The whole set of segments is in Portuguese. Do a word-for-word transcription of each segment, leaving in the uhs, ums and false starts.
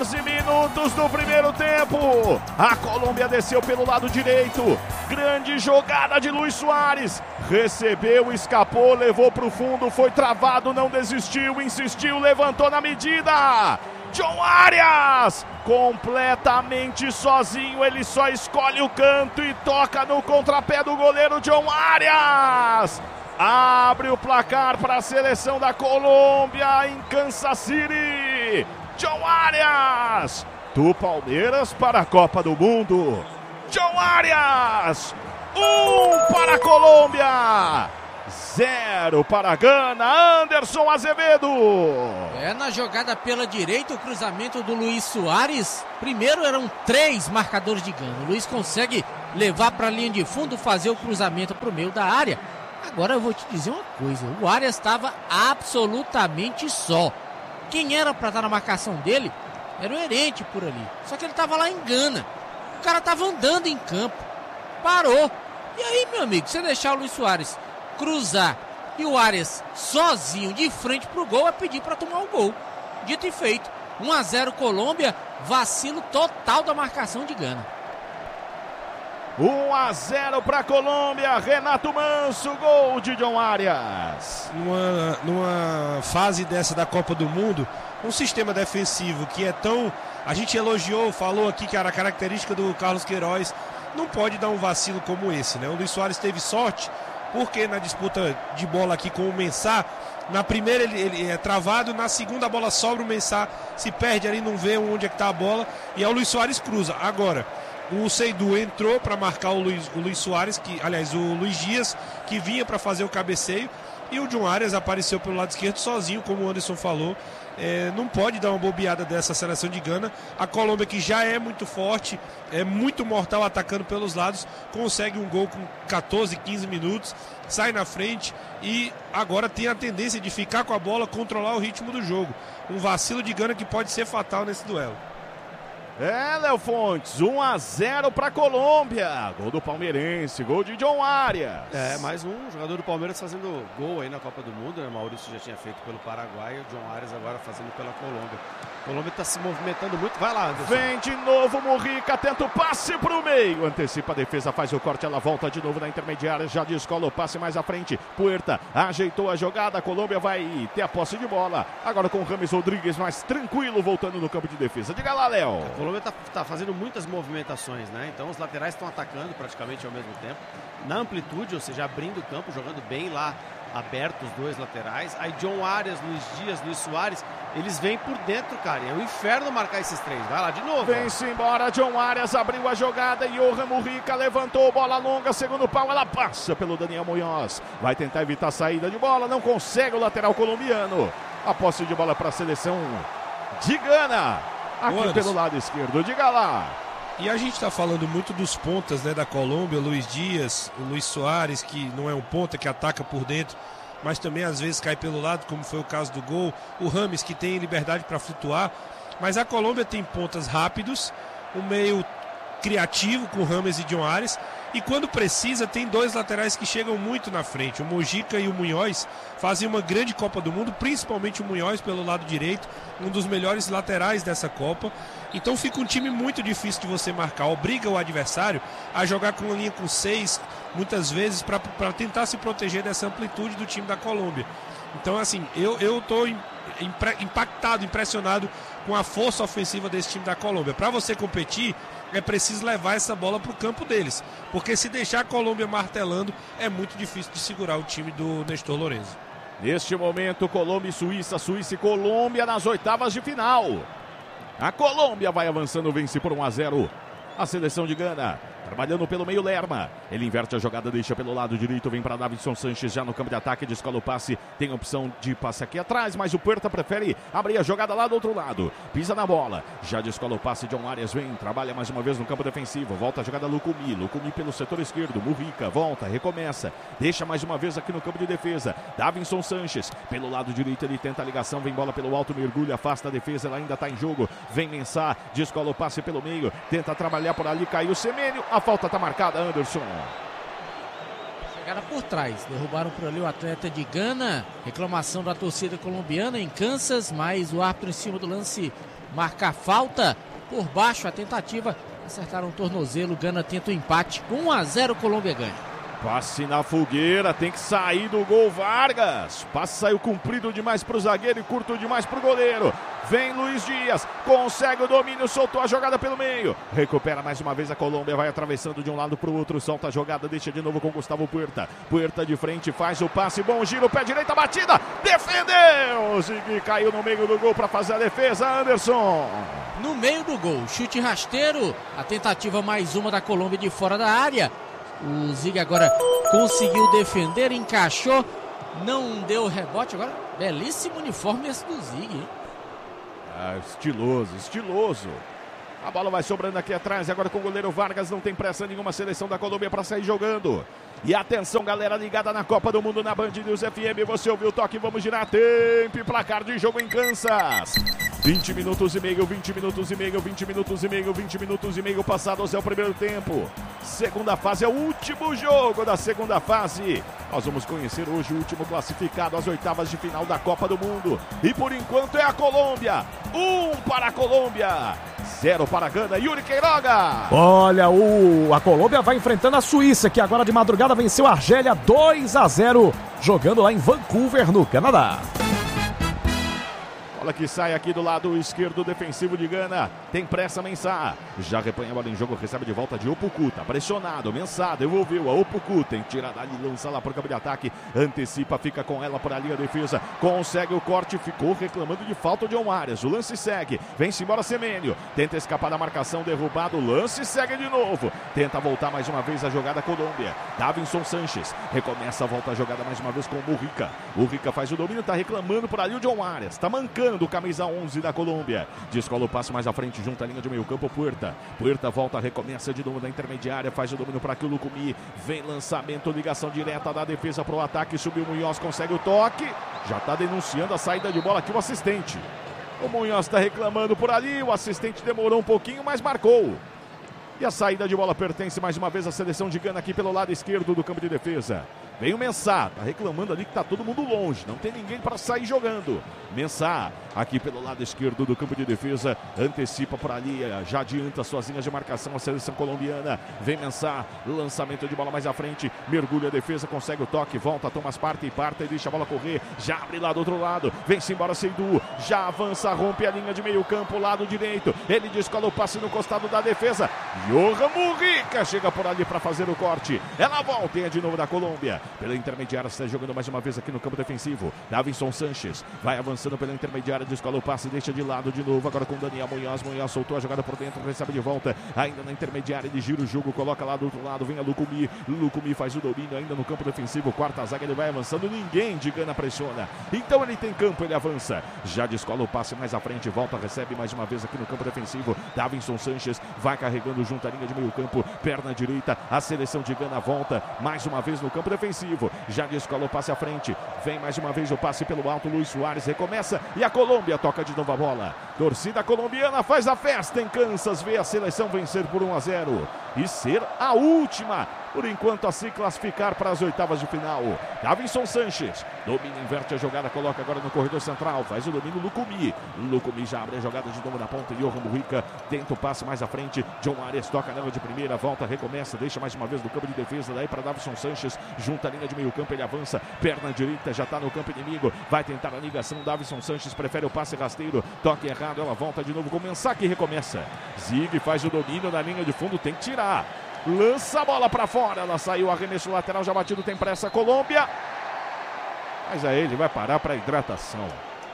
doze minutos do primeiro tempo. A Colômbia desceu pelo lado direito. Grande jogada de Luis Suárez. Recebeu, escapou, levou para o fundo, foi travado, não desistiu, insistiu, levantou na medida. John Arias, completamente sozinho, ele só escolhe o canto e toca no contrapé do goleiro John Arias. Abre o placar para a seleção da Colômbia em Kansas City. John Arias, do Palmeiras para a Copa do Mundo. John Arias, um para a Colômbia, zero para a Gana. Anderson Azevedo. É, na jogada pela direita, o cruzamento do Luis Suárez. Primeiro eram três marcadores de Gana. O Luis consegue levar para a linha de fundo, fazer o cruzamento para o meio da área. Agora eu vou te dizer uma coisa, o Arias estava absolutamente só. Quem era para estar na marcação dele era o Herente por ali. Só que ele estava lá em Gana. O cara estava andando em campo. Parou. E aí, meu amigo, você deixar o Luis Suárez cruzar e o Arias sozinho de frente pro gol, é pedir para tomar o gol. Dito e feito. um a zero Colômbia, vacilo total da marcação de Gana. um a zero para a Colômbia, Renato Manso, gol de John Arias. Numa, numa fase dessa da Copa do Mundo, um sistema defensivo que é tão... A gente elogiou, falou aqui que era a característica do Carlos Queiroz, não pode dar um vacilo como esse, né? O Luis Suárez teve sorte, porque na disputa de bola aqui com o Mensah, na primeira ele, ele é travado, na segunda a bola sobra, o Mensah se perde ali, não vê onde é que está a bola, e aí o Luis Suárez cruza. Agora, o Seydou entrou para marcar o Luis, o Luis Suárez, que, aliás, o Luiz Dias, que vinha para fazer o cabeceio, e o John Arias apareceu pelo lado esquerdo sozinho, como o Anderson falou. É, não pode dar uma bobeada dessa seleção de Gana. A Colômbia, que já é muito forte, é muito mortal atacando pelos lados, consegue um gol com catorze, quinze minutos, sai na frente e agora tem a tendência de ficar com a bola, controlar o ritmo do jogo. Um vacilo de Gana que pode ser fatal nesse duelo. É, Léo Fontes, um a zero para a Colômbia. Gol do palmeirense, gol de John Arias. É, mais um jogador do Palmeiras fazendo gol aí na Copa do Mundo, né? Maurício já tinha feito pelo Paraguai, o John Arias agora fazendo pela Colômbia. A Colômbia está se movimentando muito, vai lá, Anderson. Vem de novo Mujica, tenta o passe para o meio, antecipa a defesa, faz o corte, ela volta de novo na intermediária, já descola o passe mais à frente. Puerta ajeitou a jogada, a Colômbia vai ter a posse de bola. Agora com o Rames Rodrigues mais tranquilo, voltando no campo de defesa. Diga lá, Léo. A Colômbia está tá fazendo muitas movimentações, né? Então os laterais estão atacando praticamente ao mesmo tempo, na amplitude, ou seja, abrindo o campo, jogando bem lá, abertos os dois laterais. Aí John Arias, Luiz Dias, Luis Suárez, eles vêm por dentro, cara. É um inferno marcar esses três. Vai lá de novo. Vem-se embora, John Arias abriu a jogada, Johan Mujica levantou, bola longa, segundo pau, ela passa pelo Daniel Munhoz. Vai tentar evitar a saída de bola, não consegue o lateral colombiano. A posse de bola para a seleção de Gana. Aqui Boa, pelo lado esquerdo, diga lá. E a gente está falando muito dos pontas, né, da Colômbia, o Luiz Dias, o Luis Suárez, que não é um ponta, que ataca por dentro, mas também às vezes cai pelo lado, como foi o caso do gol. O Rames, que tem liberdade para flutuar. Mas a Colômbia tem pontas rápidos, um meio criativo com o Rames e John Arias. E quando precisa, tem dois laterais que chegam muito na frente. O Mujica e o Munhoz fazem uma grande Copa do Mundo, principalmente o Munhoz pelo lado direito, um dos melhores laterais dessa Copa. Então fica um time muito difícil de você marcar. Obriga o adversário a jogar com uma linha com seis, muitas vezes, para tentar se proteger dessa amplitude do time da Colômbia. Então, assim, eu eu estou impactado, impressionado com a força ofensiva desse time da Colômbia. Para você competir, é preciso levar essa bola para o campo deles, porque se deixar a Colômbia martelando, é muito difícil de segurar o time do Nestor Lorenzo. Neste momento, Colômbia e Suíça, Suíça e Colômbia nas oitavas de final. A Colômbia vai avançando, vence por um a zero. A seleção de Gana, trabalhando pelo meio, Lerma. Ele inverte a jogada, deixa pelo lado direito, vem para Davinson Sanches já no campo de ataque, descola o passe, tem opção de passe aqui atrás, mas o Puerta prefere abrir a jogada lá do outro lado. Pisa na bola, já descola o passe, John Arias vem, trabalha mais uma vez no campo defensivo, volta a jogada Lucumi, Lucumi pelo setor esquerdo, Mujica, volta, recomeça, deixa mais uma vez aqui no campo de defesa, Davinson Sanches, pelo lado direito ele tenta a ligação, vem bola pelo alto, mergulha, afasta a defesa, ela ainda está em jogo, vem Mensah, descola o passe pelo meio, tenta trabalhar por ali, caiu o Semênio, a falta está marcada, Anderson. Chegaram por trás, derrubaram por ali o atleta de Gana, reclamação da torcida colombiana em Kansas, mas o árbitro em cima do lance marcar falta por baixo. A tentativa, acertaram o tornozelo. Gana tenta o empate. um a zero, Colômbia ganha. Passe na fogueira, tem que sair do gol Vargas. Passe saiu comprido demais pro zagueiro e curto demais pro goleiro. Vem Luiz Dias, consegue o domínio, soltou a jogada pelo meio. Recupera mais uma vez a Colômbia, vai atravessando de um lado pro outro, solta a jogada, deixa de novo com Gustavo Puerta. Puerta de frente, faz o passe, bom giro, pé direita, batida, defendeu! Ziggy caiu no meio do gol para fazer a defesa, Anderson. No meio do gol, chute rasteiro, a tentativa mais uma da Colômbia de fora da área. O Ziggy agora conseguiu defender, encaixou, não deu rebote. Agora, belíssimo uniforme esse do Ziggy, hein? Ah, estiloso, estiloso. A bola vai sobrando aqui atrás, agora com o goleiro Vargas, não tem pressa nenhuma, seleção da Colômbia para sair jogando. E atenção, galera ligada na Copa do Mundo na Band News F M, você ouviu o toque, vamos girar tempo e placar de jogo em Kansas. vinte minutos e meio, vinte minutos e meio, vinte minutos e meio, vinte minutos e meio passados é o primeiro tempo. Segunda fase é o último jogo da segunda fase. Nós vamos conhecer hoje o último classificado às oitavas de final da Copa do Mundo. E por enquanto é a Colômbia. Um para a Colômbia, zero para a Gana. Yuri Queiroga. Olha, o, a Colômbia vai enfrentando a Suíça, que agora de madrugada venceu a Argélia dois a zero, jogando lá em Vancouver, no Canadá. Bola que sai aqui do lado esquerdo defensivo de Gana. Tem pressa Mensah. Já repanha a bola em jogo, recebe de volta de Opoku. Tá pressionado, Mensah devolveu a Opoku. Tem que tirar dali, lança lá para o campo de ataque. Antecipa, fica com ela por ali a defesa. Consegue o corte, ficou reclamando de falta de John Arias. O lance segue, vem-se embora Semenyo. Tenta escapar da marcação, derrubado. O lance segue de novo. Tenta voltar mais uma vez a jogada Colômbia. Davinson Sanches recomeça a volta a jogada mais uma vez com o Murica. O Rica faz o domínio, tá reclamando por ali o John Arias. Tá mancando do camisa onze da Colômbia. Descola o passo mais à frente, junto à linha de meio campo, Puerta. Puerta volta, recomeça de novo da intermediária, faz o domínio para aqui o Lucumi. Vem lançamento, ligação direta da defesa para o ataque, subiu o Munhoz, consegue o toque. Já está denunciando a saída de bola aqui o assistente. O Munhoz está reclamando por ali, o assistente demorou um pouquinho, mas marcou. E a saída de bola pertence mais uma vez à seleção de Gana aqui pelo lado esquerdo do campo de defesa. Vem o Mensah, tá reclamando ali que tá todo mundo longe, não tem ninguém para sair jogando. Mensah, aqui pelo lado esquerdo do campo de defesa, antecipa por ali, já adianta suas linhas de marcação a seleção colombiana. Vem Mensah, lançamento de bola mais à frente, mergulha a defesa, consegue o toque, volta, Thomas parte e parte e deixa a bola correr, já abre lá do outro lado, vem-se embora Seydou, já avança, rompe a linha de meio campo, lado direito, ele descola o passe no costado da defesa. Johan Murica chega por ali para fazer o corte, ela volta e é de novo da Colômbia. Pela intermediária, está jogando mais uma vez aqui no campo defensivo. Davinson Sanches vai avançando pela intermediária, descola o passe, deixa de lado de novo. Agora com Daniel Munhoz. Munhoz soltou a jogada por dentro, recebe de volta. Ainda na intermediária, ele gira o jogo, coloca lá do outro lado. Vem a Lucumi. Lucumi faz o domínio ainda no campo defensivo. Quarta zaga, ele vai avançando. Ninguém de Gana pressiona. Então ele tem campo, ele avança. Já descola o passe mais à frente, volta, recebe mais uma vez aqui no campo defensivo. Davinson Sanches vai carregando junto à linha de meio campo. Perna direita, a seleção de Gana volta mais uma vez no campo defensivo. Já descola o passe à frente, vem mais uma vez o passe pelo alto, Luiz Soares recomeça e a Colômbia toca de novo a bola. Torcida colombiana faz a festa em Kansas, vê a seleção vencer por um a zero e ser a última, por enquanto, a se classificar para as oitavas de final. Davinson Sanches domina, inverte a jogada, coloca agora no corredor central, faz o domínio Lucumi. Lucumi já abre a jogada de novo na ponta, Johan Murica tenta o passe mais à frente, John Arias toca nela de primeira, volta, recomeça, deixa mais uma vez no campo de defesa, daí para Davinson Sanches, junta a linha de meio campo, ele avança, perna direita, já está no campo inimigo, vai tentar a ligação, Davinson Sanches prefere o passe rasteiro, toque errado, ela volta de novo com o Mensah que recomeça. Zig faz o domínio na linha de fundo, tem que tirar. Lança a bola para fora, ela saiu, arremesso lateral, já batido, tem pressa, Colômbia. Mas aí ele vai parar para hidratação.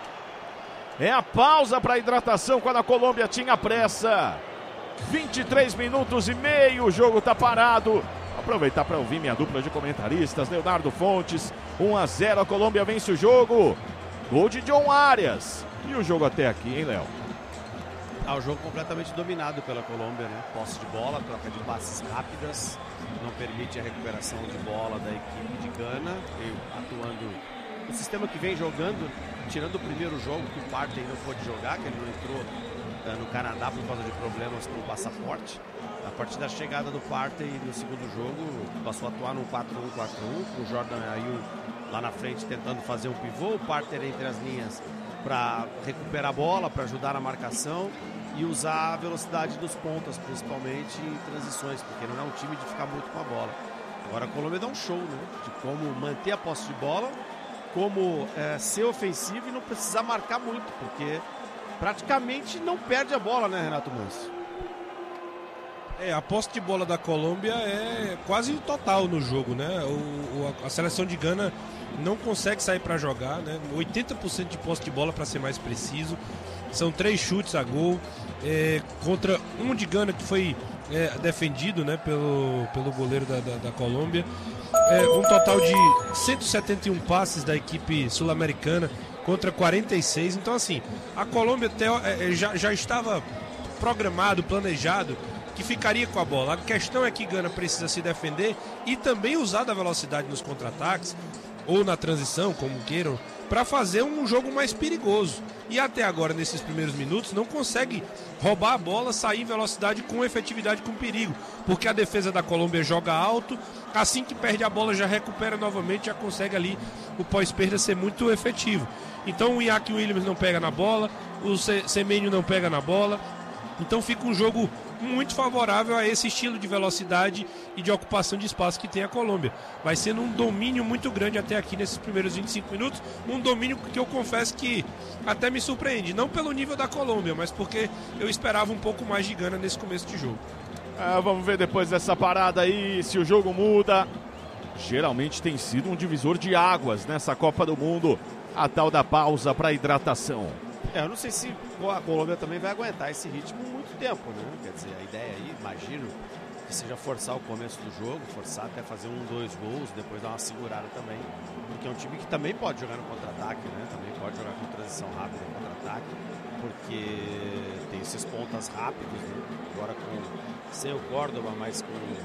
É a pausa para hidratação quando a Colômbia tinha pressa. vinte e três minutos e meio, o jogo tá parado. Vou aproveitar para ouvir minha dupla de comentaristas, Leonardo Fontes. um a zero, a Colômbia vence o jogo. Gol de John Arias. E o jogo até aqui, hein, Léo? Ah, o jogo completamente dominado pela Colômbia, né? Posse de bola, troca de passes rápidas, não permite a recuperação de bola da equipe de Gana, e atuando o sistema que vem jogando, tirando o primeiro jogo que o Partey não pôde jogar, que ele não entrou uh, no Canadá por causa de problemas com o passaporte. A partir da chegada do Partey no segundo jogo, passou a atuar no quatro um quatro um, com o Jordan Ayew lá na frente tentando fazer um pivô, o Partey entre as linhas para recuperar a bola, para ajudar na marcação e usar a velocidade dos pontas, principalmente em transições, porque não é um time de ficar muito com a bola. Agora a Colômbia dá um show, né, de como manter a posse de bola, como é, ser ofensivo e não precisar marcar muito, porque praticamente não perde a bola, né, Renato Manso? É, a posse de bola da Colômbia é quase total no jogo, né? O, o, a seleção de Gana não consegue sair para jogar, né? oitenta por cento de posse de bola, para ser mais preciso. São três chutes a gol, é, contra um de Gana que foi é, defendido, né, pelo, pelo goleiro da, da, da Colômbia. É, um total de cento e setenta e um passes da equipe sul-americana contra quarenta e seis. Então, assim, a Colômbia até, é, já, já estava programado, planejado que ficaria com a bola. A questão é que Gana precisa se defender e também usar da velocidade nos contra-ataques ou na transição, como queiram, para fazer um jogo mais perigoso. E até agora, nesses primeiros minutos, não consegue roubar a bola, sair em velocidade com efetividade, com perigo, porque a defesa da Colômbia joga alto, assim que perde a bola já recupera novamente, já consegue ali o pós-perda ser muito efetivo. Então o Iñaki Williams não pega na bola, o Semenyo não pega na bola, então fica um jogo muito favorável a esse estilo de velocidade e de ocupação de espaço que tem a Colômbia. Vai sendo um domínio muito grande até aqui nesses primeiros vinte e cinco minutos, um domínio que eu confesso que até me surpreende, não pelo nível da Colômbia, mas porque eu esperava um pouco mais de Gana nesse começo de jogo. É, vamos ver depois dessa parada aí se o jogo muda. Geralmente tem sido um divisor de águas nessa Copa do Mundo, a tal da pausa para hidratação. É, eu não sei se a Colômbia também vai aguentar esse ritmo muito tempo, né? Quer dizer, a ideia aí, imagino, que seja forçar o começo do jogo, forçar até fazer um, dois gols, depois dar uma segurada também. Porque é um time que também pode jogar no contra-ataque, né? Também pode jogar com transição rápida no contra-ataque, porque tem esses pontas rápidos, né? Agora com, sem o Córdoba, mas com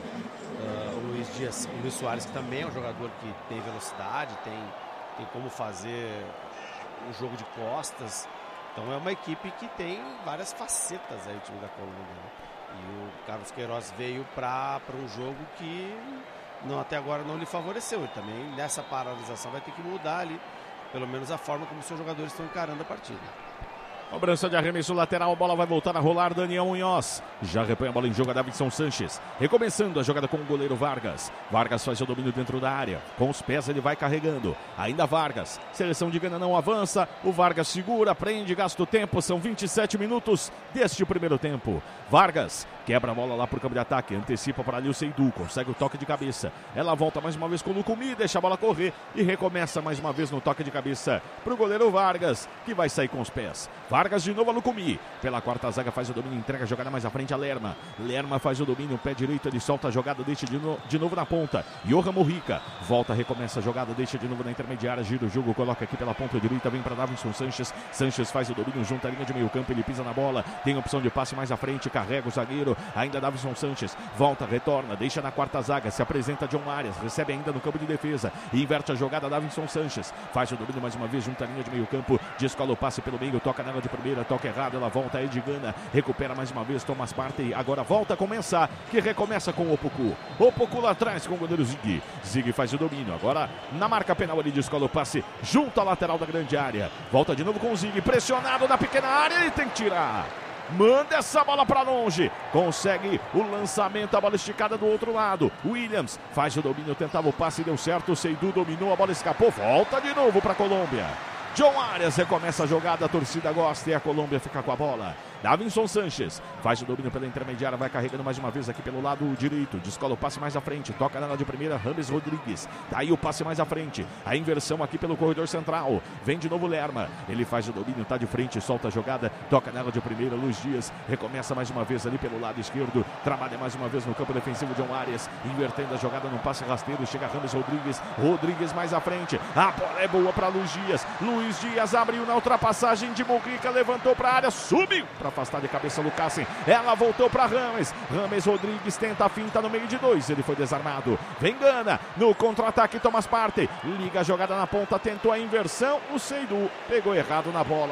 uh, o Luiz Dias, o Luiz Soares, que também é um jogador que tem velocidade, tem, tem como fazer um jogo de costas. Então é uma equipe que tem várias facetas aí, o time da Colômbia, né? E o Carlos Queiroz veio para um jogo que não, até agora não lhe favoreceu. E também nessa paralisação vai ter que mudar ali, pelo menos a forma como seus jogadores estão encarando a partida. Cobrança de arremesso lateral, a bola vai voltar a rolar, Daniel Munhoz. Já repõe a bola em jogo a Davinson Sanches. Recomeçando a jogada com o goleiro Vargas. Vargas faz o domínio dentro da área. Com os pés ele vai carregando. Ainda Vargas. Seleção de Gana não avança. O Vargas segura, prende, gasta o tempo. São vinte e sete minutos deste primeiro tempo. Vargas quebra a bola lá para o campo de ataque. Antecipa para ali o Seydou. Consegue o toque de cabeça. Ela volta mais uma vez com o Lucumi. Deixa a bola correr. E recomeça mais uma vez no toque de cabeça para o goleiro Vargas, que vai sair com os pés. Vargas de novo a Lucumi. Pela quarta zaga faz o domínio, entrega a jogada mais à frente a Lerma. Lerma faz o domínio, pé direito, ele solta a jogada, deixa de, no, de novo na ponta. Johan Morrica volta, recomeça a jogada, deixa de novo na intermediária, gira o jogo, coloca aqui pela ponta direita, vem para Davinson Sanches. Sanches faz o domínio junto à linha de meio campo, ele pisa na bola, tem opção de passe mais à frente, carrega o zagueiro, ainda Davinson Sanches, volta, retorna, deixa na quarta zaga, se apresenta John Arias, recebe ainda no campo de defesa, inverte a jogada Davinson Sanches, faz o domínio mais uma vez junto à linha de meio campo, descola o passe pelo meio, toca nela de primeira, toca errado, ela volta, é de Gana, recupera mais uma vez, Thomas Partey, agora volta a começar, que recomeça com o Opoku. Opoku lá atrás com o goleiro Ziggy. Ziggy faz o domínio, agora na marca penal ele descola o passe, junto à lateral da grande área. Volta de novo com o Ziggy, pressionado na pequena área, ele tem que tirar. Manda essa bola para longe, consegue o lançamento, a bola esticada do outro lado. Williams faz o domínio, tentava o passe, deu certo, o Seydou dominou, a bola escapou, volta de novo para a Colômbia. John Arias recomeça a jogada, a torcida gosta e a Colômbia fica com a bola. Davinson Sanches faz o domínio pela intermediária, vai carregando mais uma vez aqui pelo lado direito, descola o passe mais à frente, toca nela de primeira, James Rodrigues, daí o passe mais à frente, a inversão aqui pelo corredor central, vem de novo Lerma, ele faz o domínio, tá de frente, solta a jogada, toca nela de primeira, Luiz Dias, recomeça mais uma vez ali pelo lado esquerdo, trabalha mais uma vez no campo defensivo, John Arias, invertendo a jogada num passe rasteiro, chega James Rodrigues, Rodrigues mais à frente, a bola é boa para Luiz Dias, Luiz Dias abriu na ultrapassagem de Morrica, levantou para a área, subiu para afastar de cabeça Lucassen, ela voltou para Rames, James Rodrigues tenta a finta no meio de dois, ele foi desarmado, vem Gana, no contra-ataque Thomas Partey, liga a jogada na ponta, tentou a inversão, o Seydou pegou errado na bola,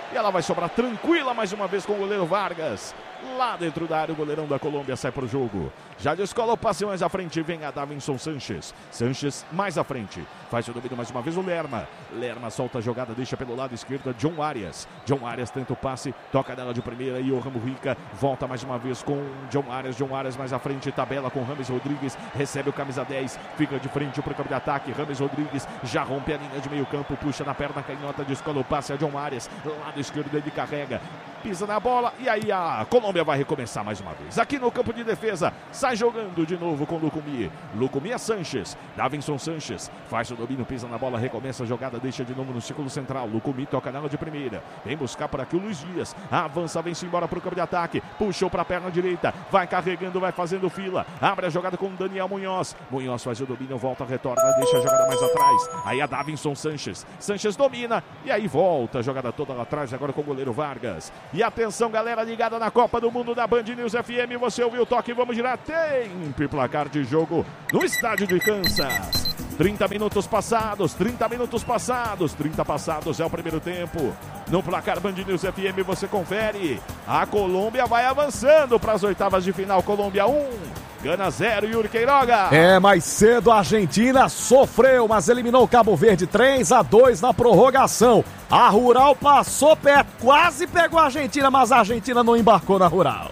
E ela vai sobrar tranquila mais uma vez com o goleiro Vargas. Lá dentro da área, o goleirão da Colômbia sai para o jogo. Já descola o passe mais à frente, vem a Davinson Sanches. Sanches mais à frente, faz o domínio mais uma vez o Lerma. Lerma solta a jogada, deixa pelo lado esquerdo John Arias. John Arias tenta o passe, toca nela de primeira e o Ramo Rica volta mais uma vez com John Arias. John Arias mais à frente, tabela com Rames Rodrigues, recebe o camisa dez, fica de frente para o campo de ataque. Rames Rodrigues já rompe a linha de meio campo, puxa na perna canhota, descola o passe a John Arias. Lado esquerdo ele carrega, pisa na bola e aí a Colômbia vai recomeçar mais uma vez. Aqui no campo de defesa, sai jogando de novo com Lucumí. Lucumí é Sanches, Davinson Sanches faz o domínio, pisa na bola, recomeça a jogada, deixa de novo no círculo central. Lucumí toca nela de primeira, vem buscar por aqui o Luiz Dias, avança, vem-se embora para o campo de ataque, puxou para a perna direita, vai carregando, vai fazendo fila, abre a jogada com o Daniel Munhoz. Munhoz faz o domínio, volta, retorna, deixa a jogada mais atrás. Aí a Davinson Sanches, Sanches domina e aí volta a jogada toda lá atrás, agora com o goleiro Vargas. E atenção, galera ligada na Copa do Mundo da Band News F M, você ouviu o toque, vamos girar tempo e placar de jogo no estádio de Kansas. trinta minutos passados, trinta minutos passados, trinta passados é o primeiro tempo. No placar Band News F M você confere. A Colômbia vai avançando para as oitavas de final. Colômbia um, Gana zero, Yuri Queiroga. É, mais cedo a Argentina sofreu, mas eliminou o Cabo Verde três a dois na prorrogação. A Rural passou perto, quase pegou a Argentina, mas a Argentina não embarcou na Rural.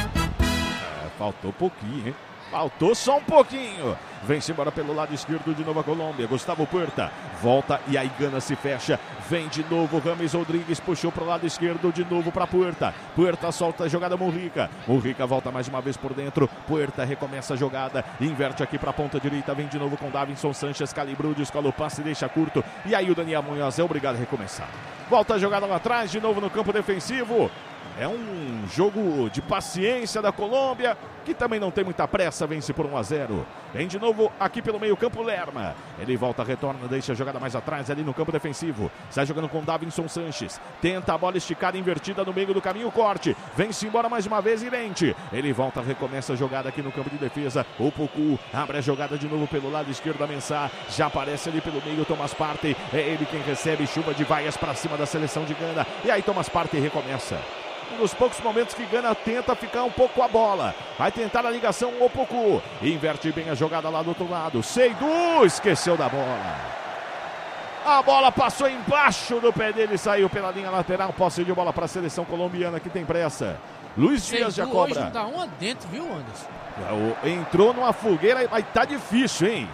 É, faltou pouquinho, hein? Faltou só um pouquinho. Vem-se embora pelo lado esquerdo de novo a Colômbia. Gustavo Puerta volta e aí Gana se fecha. Vem de novo Rames Rodrigues, puxou para o lado esquerdo de novo para Puerta. Puerta solta a jogada Murrica. Murrica volta mais uma vez por dentro. Puerta recomeça a jogada, inverte aqui para a ponta direita. Vem de novo com Davinson Sanches, calibrou, descola o passe, deixa curto. E aí o Daniel Munhoz é obrigado a recomeçar. Volta a jogada lá atrás, de novo no campo defensivo. É um jogo de paciência da Colômbia, que também não tem muita pressa, vence por um a zero. Vem de novo aqui pelo meio campo Lerma. Ele volta, retorna, deixa a jogada mais atrás ali no campo defensivo. Sai jogando com Davinson Sanches. Tenta a bola esticada, invertida no meio do caminho, corte. Vem-se embora mais uma vez Irente. Ele volta, recomeça a jogada aqui no campo de defesa. O Pucu abre a jogada de novo pelo lado esquerdo da Mensah. Já aparece ali pelo meio Thomas Partey. É ele quem recebe, chuva de vaias para cima da seleção de Gana. E aí Thomas Partey recomeça. Um dos poucos momentos que Gana tenta ficar um pouco com a bola. Vai tentar a ligação o Pucu. Inverte bem a jogada lá do outro lado. Seydou esqueceu da bola. A bola passou embaixo do pé dele e saiu pela linha lateral. Posse de bola para a seleção colombiana que tem pressa. Luiz Dias já cobra. Hoje dá um adentro, viu, Anderson? Entrou numa fogueira, mas tá difícil, hein?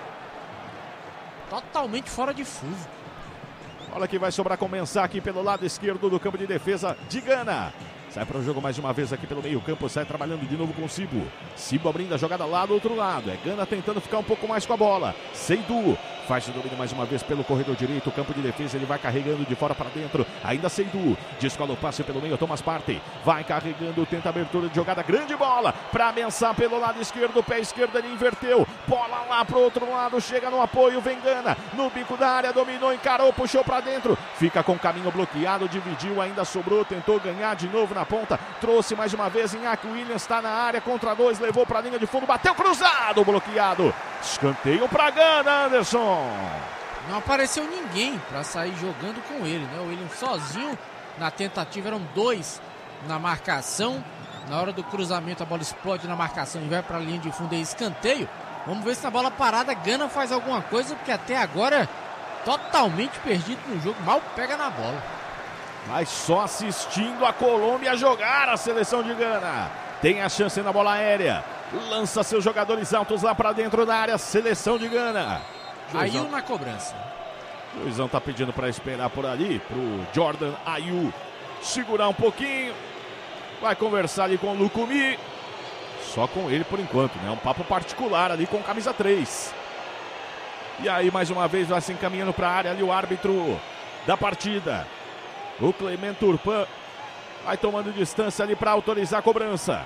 Totalmente fora de fuso. Olha que vai sobrar com Mensah aqui pelo lado esquerdo do campo de defesa de Gana. Sai para o jogo mais uma vez aqui pelo meio campo, sai trabalhando de novo com o Cibo. Cibo abrindo a jogada lá do outro lado. É Gana tentando ficar um pouco mais com a bola. Seydou faz o domínio mais uma vez pelo corredor direito. O campo de defesa ele vai carregando de fora para dentro. Ainda Seydou. Descola o passe pelo meio. Thomas Partey vai carregando, tenta a abertura de jogada. Grande bola para Mensah pelo lado esquerdo. O pé esquerdo ele inverteu. Bola lá pro outro lado. Chega no apoio. Vem Gana no bico da área. Dominou, encarou, puxou para dentro. Fica com o caminho bloqueado. Dividiu, ainda sobrou. Tentou ganhar de novo na ponta. Trouxe mais uma vez. Iñaki Williams está na área. Contra dois. Levou para a linha de fundo. Bateu cruzado. Bloqueado. Escanteio para Gana, Anderson. Não apareceu ninguém para sair jogando com ele, né? O Williams sozinho na tentativa, eram dois na marcação. Na hora do cruzamento a bola explode na marcação e vai para a linha de fundo, é escanteio. Vamos ver se na bola parada Gana faz alguma coisa, porque até agora totalmente perdido no jogo, mal pega na bola. Mas só assistindo a Colômbia jogar, a seleção de Gana. Tem a chance na bola aérea. Lança seus jogadores altos lá para dentro da área, seleção de Gana. Ayew na cobrança. O Luizão tá pedindo para esperar por ali, pro Jordan Ayew segurar um pouquinho. Vai conversar ali com o Lucumí. Só com ele por enquanto, né? Um papo particular ali com o camisa três. E aí mais uma vez vai se encaminhando para a área ali o árbitro da partida. O Clement Turpan vai tomando distância ali para autorizar a cobrança.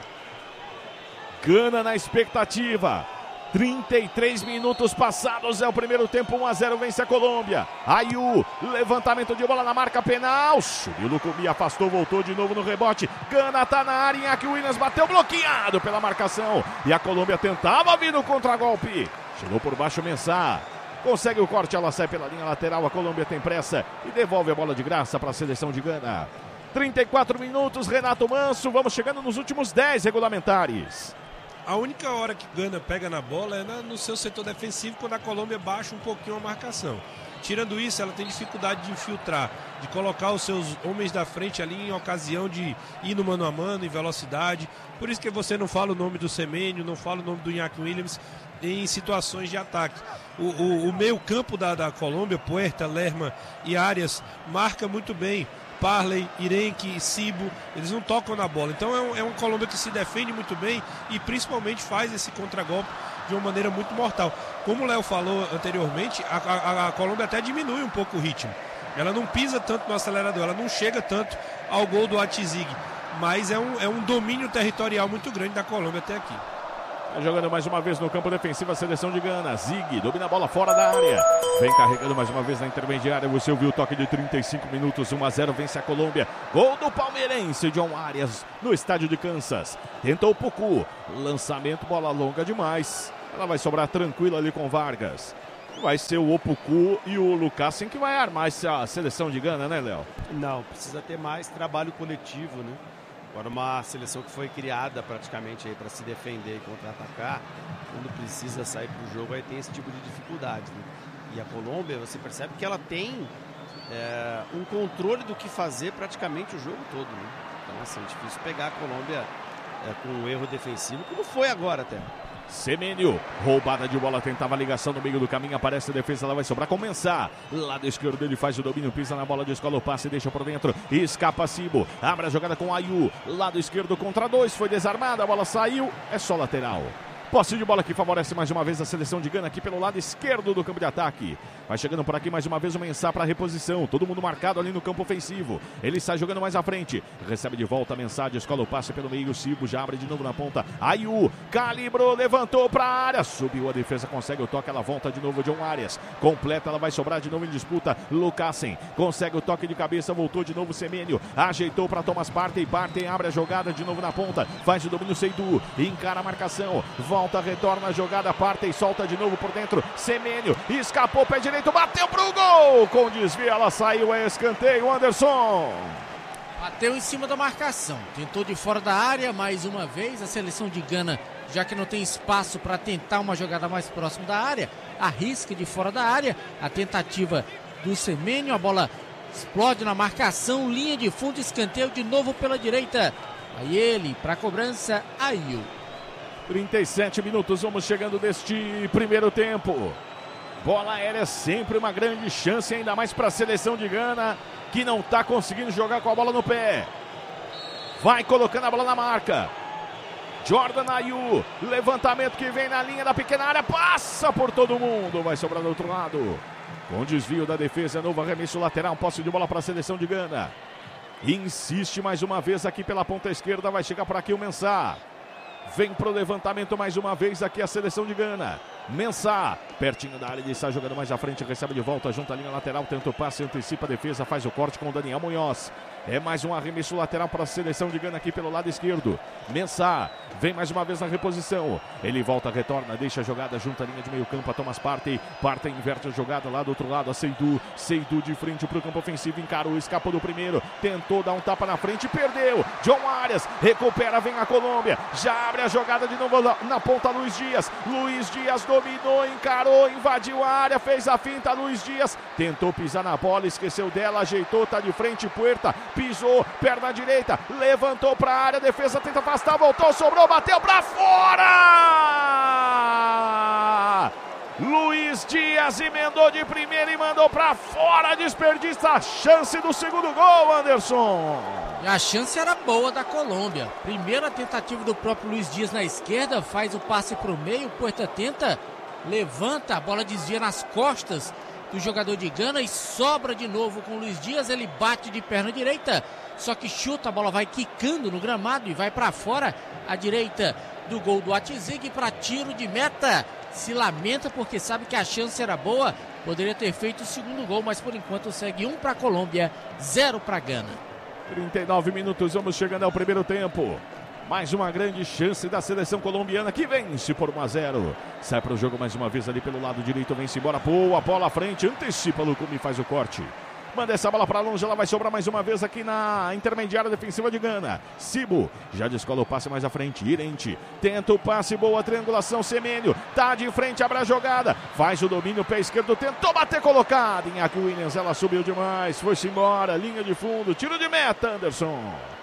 Gana na expectativa. trinta e três minutos passados, é o primeiro tempo, um a zero, vence a Colômbia. Ayew, levantamento de bola na marca penal. Subiu Lucumí, afastou, voltou de novo no rebote. Gana tá na área, Iñaki Williams bateu bloqueado pela marcação. E a Colômbia tentava vir no contragolpe. Chegou por baixo Mensah. consegue o corte, ela sai pela linha lateral, a Colômbia tem pressa e devolve a bola de graça para a seleção de Gana. trinta e quatro minutos, Renato Manso, vamos chegando nos últimos dez regulamentares. A única hora que Gana pega na bola é na, no seu setor defensivo, quando a Colômbia baixa um pouquinho a marcação. Tirando isso, ela tem dificuldade de infiltrar, de colocar os seus homens da frente ali em ocasião de ir no mano a mano, em velocidade. Por isso que você não fala o nome do Semenyo, não fala o nome do Iñaki Williams em situações de ataque. O, o, o meio campo da, da Colômbia, Puerta, Lerma e Arias, marca muito bem. Parley, Irenque, Cibo, eles não tocam na bola. Então é um, é um Colômbia que se defende muito bem e principalmente faz esse contragolpe de uma maneira muito mortal. Como o Léo falou anteriormente, a, a, a Colômbia até diminui um pouco o ritmo. Ela não pisa tanto no acelerador, ela não chega tanto ao gol do Atizig, mas é um, é um domínio territorial muito grande da Colômbia até aqui. Jogando mais uma vez no campo defensivo a seleção de Gana. Zig domina a bola fora da área. Vem carregando mais uma vez na intermediária. Você ouviu o toque de trinta e cinco minutos. um a zero vence a Colômbia. Gol do palmeirense John Arias no estádio de Kansas. Tentou o Pucu. Lançamento, bola longa demais. Ela vai sobrar tranquila ali com Vargas. Vai ser o Opucu e o Lucassen que vai armar essa seleção de Gana, né, Léo? Não, precisa ter mais trabalho coletivo, né? Agora uma seleção que foi criada praticamente aí para se defender e contra-atacar, quando precisa sair para o jogo, aí tem esse tipo de dificuldade, né? E a Colômbia, você percebe que ela tem é, um controle do que fazer praticamente o jogo todo, né? Então, assim, é difícil pegar a Colômbia é, com um erro defensivo, como foi agora até. Semenyo, roubada de bola, tentava a ligação no meio do caminho, aparece a defesa, ela vai sobrar com Mensah. Lado esquerdo ele faz o domínio, pisa na bola, descola o passe, deixa por dentro, escapa Cibo, abre a jogada com Ayu, lado esquerdo contra dois, foi desarmada, a bola saiu, é só lateral. Posse de bola que favorece mais uma vez a seleção de Gana aqui pelo lado esquerdo do campo de ataque. Vai chegando por aqui mais uma vez o Mensah para reposição. Todo mundo marcado ali no campo ofensivo. Ele sai jogando mais à frente. Recebe de volta a Mensah, descola o passe pelo meio. Cibo já abre de novo na ponta. Ayu calibrou, levantou para a área. Subiu a defesa, consegue o toque. Ela volta de novo. John Arias completa, ela vai sobrar de novo em disputa. Lucassen consegue o toque de cabeça. Voltou de novo Semenyo. Ajeitou para Thomas Partey. Partey abre a jogada de novo na ponta. Faz o domínio Seydou. Encara a marcação. Volta, retorna a jogada. Partey solta de novo por dentro. Semenyo escapou, pé direito. Bateu pro gol, com desvio, ela saiu, é escanteio, Anderson. Bateu em cima da marcação, tentou de fora da área, mais uma vez, a seleção de Gana, já que não tem espaço para tentar uma jogada mais próxima da área, arrisca de fora da área, a tentativa do Semenyo, a bola explode na marcação, linha de fundo, escanteio de novo pela direita, aí ele, para a cobrança, Ayu. trinta e sete minutos, vamos chegando deste primeiro tempo. Bola aérea sempre uma grande chance, ainda mais para a seleção de Gana, que não está conseguindo jogar com a bola no pé. Vai colocando a bola na marca. Jordan Ayu, levantamento que vem na linha da pequena área, passa por todo mundo, vai sobrar do outro lado. Com desvio da defesa, novo arremesso lateral, posse de bola para a seleção de Gana. Insiste mais uma vez aqui pela ponta esquerda, vai chegar por aqui o Mensah. Vem pro levantamento mais uma vez aqui a seleção de Gana. Mensah, pertinho da área, ele está jogando mais à frente, recebe de volta, junta a linha lateral, tenta o passe, antecipa a defesa, faz o corte com o Daniel Munhoz. É mais um arremesso lateral para a seleção de Gana aqui pelo lado esquerdo. Mensah, vem mais uma vez na reposição. Ele volta, retorna, deixa a jogada, junta a linha de meio campo, a Thomas Partey. Partey inverte a jogada lá do outro lado, a Seydou. Seydou de frente para o campo ofensivo, encarou, escapou do primeiro, tentou dar um tapa na frente, perdeu. John Arias, recupera, vem a Colômbia, já abre a jogada de novo na, na ponta, Luiz Dias. Luiz Dias dominou, encarou, invadiu a área, fez a finta, Luiz Dias tentou pisar na bola, esqueceu dela, ajeitou, tá de frente, Puerta, pisou, perna direita, levantou para a área, defesa tenta afastar, voltou, sobrou, bateu para fora! Luiz Dias emendou de primeira e mandou para fora, desperdiça a chance do segundo gol, Anderson. E a chance era boa da Colômbia. Primeira tentativa do próprio Luiz Dias na esquerda, faz o passe para o meio, Puerta tenta, levanta, a bola desvia nas costas do jogador de Gana e sobra de novo com o Luiz Dias, ele bate de perna direita, só que chuta, a bola vai quicando no gramado e vai para fora, à direita do gol do Atizig para tiro de meta. Se lamenta porque sabe que a chance era boa, poderia ter feito o segundo gol, mas por enquanto segue um para a Colômbia, zero para Gana. trinta e nove minutos, vamos chegando ao primeiro tempo. Mais uma grande chance da seleção colombiana que vence por um a zero. Sai para o jogo mais uma vez ali pelo lado direito, vem-se embora, boa bola à frente, antecipa Lucumi, faz o corte. Manda essa bola para longe, ela vai sobrar mais uma vez aqui na intermediária defensiva de Gana. Sibo já descola o passe mais à frente. Irente tenta o passe, boa triangulação. Semenyo tá de frente, abre a jogada. Faz o domínio, pé esquerdo, tentou bater colocado. Iñaki Williams, ela subiu demais, foi-se embora. Linha de fundo, tiro de meta, Anderson.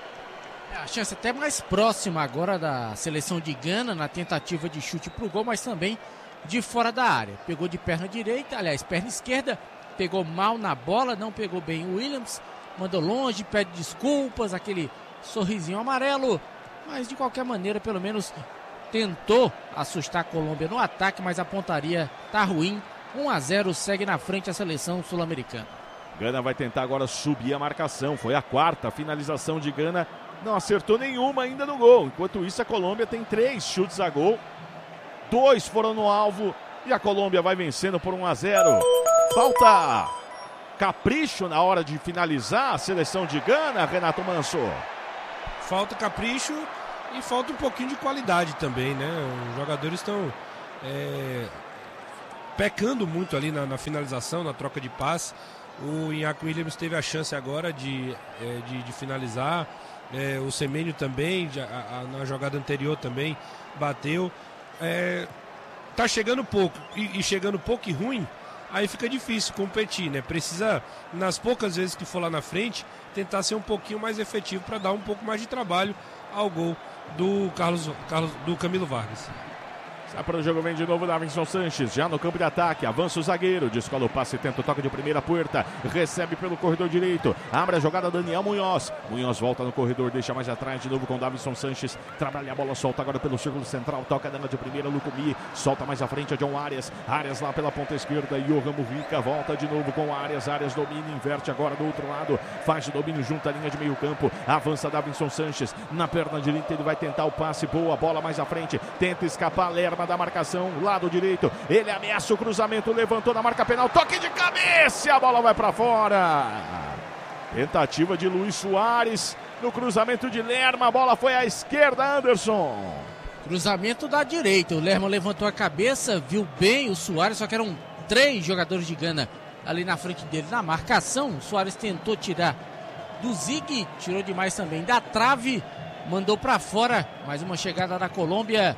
A chance até mais próxima agora da seleção de Gana na tentativa de chute pro gol, mas também de fora da área. Pegou de perna direita, aliás, perna esquerda. Pegou mal na bola, não pegou bem o Williams, mandou longe, pede desculpas, aquele sorrisinho amarelo, mas de qualquer maneira, pelo menos tentou assustar a Colômbia no ataque, mas a pontaria tá ruim. um a zero, segue na frente a seleção sul-americana. Gana vai tentar agora subir a marcação, foi a quarta finalização de Gana, não acertou nenhuma ainda no gol. Enquanto isso, a Colômbia tem três chutes a gol, dois foram no alvo e a Colômbia vai vencendo por um a zero. Falta capricho na hora de finalizar a seleção de Gana, Renato Manso. Falta capricho e falta um pouquinho de qualidade também, né? Os jogadores estão é, pecando muito ali na, na finalização, na troca de passe. O Iñaki Williams teve a chance agora de, é, de, de finalizar. É, o Semenyo também, já, a, a, na jogada anterior também, bateu. É, tá chegando pouco e, e chegando pouco e ruim. Aí fica difícil competir, né? Precisa, nas poucas vezes que for lá na frente, tentar ser um pouquinho mais efetivo para dar um pouco mais de trabalho ao gol do Carlos, Carlos do Camilo Vargas. Sai para o jogo, vem de novo Davinson Sanches, já no campo de ataque, avança o zagueiro, descola o passe, tenta o toque de primeira puerta, recebe pelo corredor direito, abre a jogada Daniel Munhoz, Munhoz volta no corredor, deixa mais atrás de novo com Davinson Sanches, trabalha a bola, solta agora pelo círculo central, toca dela de primeira, Lucumi, solta mais à frente a John Arias, Arias lá pela ponta esquerda, Johan Mujica, volta de novo com Arias, Arias domina, inverte agora do outro lado, faz o domínio junto à linha de meio campo, avança Davinson Sanches, na perna direita ele vai tentar o passe, boa bola mais à frente, tenta escapar, Lerma da marcação, lado direito, ele ameaça o cruzamento, levantou na marca penal, toque de cabeça, a bola vai para fora. Tentativa de Luis Soares no cruzamento de Lerma, a bola foi à esquerda, Anderson. Cruzamento da direita, o Lerma levantou a cabeça, viu bem o Soares, só que eram três jogadores de Gana ali na frente dele na marcação. O Soares tentou tirar do Zig, tirou demais também da trave, mandou para fora. Mais uma chegada da Colômbia.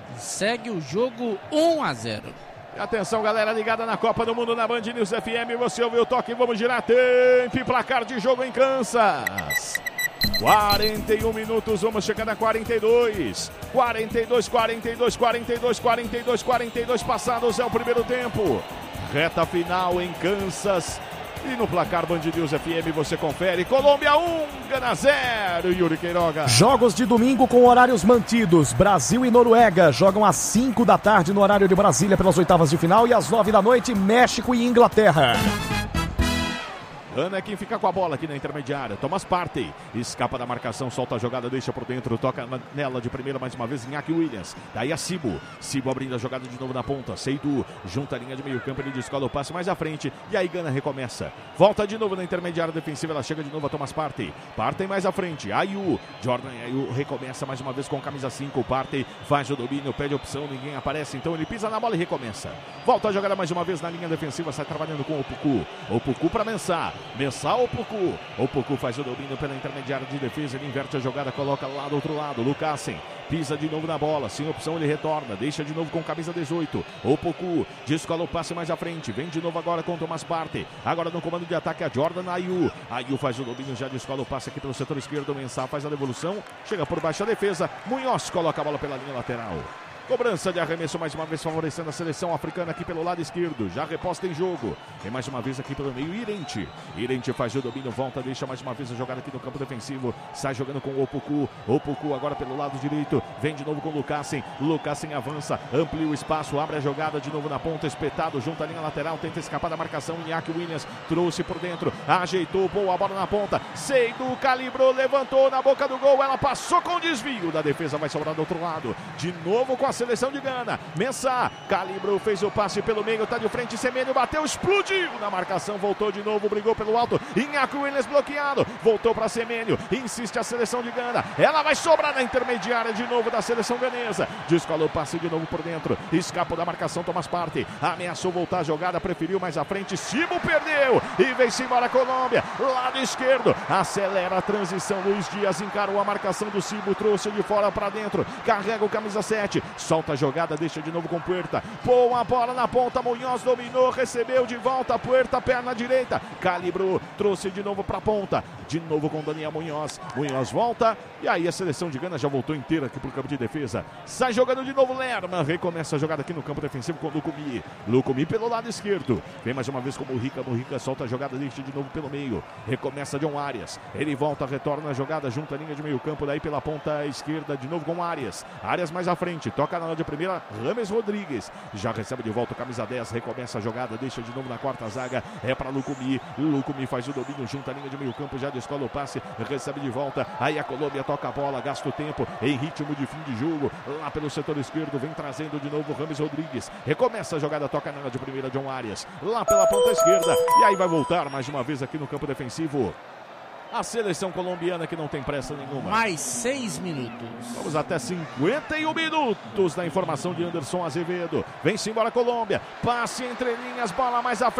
Segue o jogo um a zero. E atenção, galera ligada na Copa do Mundo na Band News F M. Você ouviu o toque, vamos girar tempo e placar de jogo em Kansas. quarenta e um minutos, vamos chegar na quarenta e dois. quarenta e dois, quarenta e dois, quarenta e dois, quarenta e dois, quarenta e dois passados é o primeiro tempo. Reta final em Kansas. E no placar Band News F M você confere. Colômbia um, Gana zero, Yuri Queiroga. Jogos de domingo com horários mantidos. Brasil e Noruega jogam às cinco da tarde no horário de Brasília pelas oitavas de final. E às nove da noite, México e Inglaterra. Gana é quem fica com a bola aqui na intermediária. Thomas Partey escapa da marcação, solta a jogada, deixa por dentro, toca nela de primeira mais uma vez, Iñaki Williams. Daí a Sibo. Sibo abrindo a jogada de novo na ponta. Seydou junta a linha de meio campo, ele descola o passe mais à frente. E aí Gana recomeça. Volta de novo na intermediária defensiva, ela chega de novo a Thomas Partey. Partey mais à frente. Ayew. Jordan Ayew recomeça mais uma vez com camisa cinco. Partey faz o domínio, pede opção, ninguém aparece. Então ele pisa na bola e recomeça. Volta a jogada mais uma vez na linha defensiva, sai trabalhando com o Opoku. Opoku para Mensah. Mensah, Opoku. Opoku faz o domínio pela intermediária de defesa, ele inverte a jogada, coloca lá do outro lado. Lucassen pisa de novo na bola, sem opção ele retorna, deixa de novo com camisa dezoito. Opoku descola o passe mais à frente, vem de novo agora com Thomas Partey. Agora no comando de ataque a Jordan Ayew. Ayew faz o domínio, já descola o passe aqui pelo setor esquerdo. Mensah faz a devolução, chega por baixo a defesa. Munhoz coloca a bola pela linha lateral. Cobrança de arremesso mais uma vez favorecendo a seleção africana aqui pelo lado esquerdo. Já reposta em jogo. Tem mais uma vez aqui pelo meio Irente. Irente faz o domínio, volta, deixa mais uma vez a jogada aqui no campo defensivo. Sai jogando com o Opoku. Opoku agora pelo lado direito. Vem de novo com o Lucassen. Lucassen avança, amplia o espaço, abre a jogada de novo na ponta. Espetado junto à linha lateral. Tenta escapar da marcação. Iñaki Williams trouxe por dentro. Ajeitou, boa bola na ponta. Seydou calibrou, levantou na boca do gol. Ela passou com desvio da defesa. Vai sobrar do outro lado. De novo com a seleção de Gana. Mensah, Calibro fez o passe pelo meio, tá de frente, Semenyo bateu, explodiu na marcação, voltou de novo, brigou pelo alto, Inhaku Williams bloqueado, voltou para Semenyo, insiste a seleção de Gana, ela vai sobrar na intermediária de novo da seleção ganesa, descolou o passe de novo por dentro, escapou da marcação, Thomas Partey, ameaçou voltar a jogada, preferiu mais à frente, Sibo perdeu e vem-se embora a Colômbia, lado esquerdo, acelera a transição, Luiz Dias encarou a marcação do Sibo, trouxe de fora para dentro, carrega o camisa sete, solta a jogada, deixa de novo com Puerta, boa bola na ponta, Munhoz dominou, recebeu de volta, Puerta, perna direita, Calibro, trouxe de novo para a ponta, de novo com Daniel Munhoz, Munhoz volta, e aí a seleção de Gana já voltou inteira aqui pro campo de defesa, sai jogando de novo Lerma, recomeça a jogada aqui no campo defensivo com Lukumi, Lukumi pelo lado esquerdo, vem mais uma vez com Mujica, Mujica solta a jogada, deixa de novo pelo meio, recomeça John Arias, ele volta, retorna a jogada, junta a linha de meio campo, daí pela ponta esquerda, de novo com Arias, Arias mais à frente, toca na hora de primeira, Rames Rodrigues, já recebe de volta o camisa dez, recomeça a jogada, deixa de novo na quarta zaga, é para Lukumi, Lukumi faz o domínio, junta a linha de meio campo, já descola o passe, recebe de volta, aí a Colômbia toca a bola, gasta o tempo, em ritmo de fim de jogo, lá pelo setor esquerdo, vem trazendo de novo Rames Rodrigues, recomeça a jogada, toca na hora de primeira, John Arias, lá pela ponta esquerda, e aí vai voltar mais uma vez aqui no campo defensivo, a seleção colombiana que não tem pressa nenhuma. Mais seis minutos. Vamos até cinquenta e um minutos da informação de Anderson Azevedo. Vem-se embora a Colômbia. Passe entre linhas, bola mais à frente.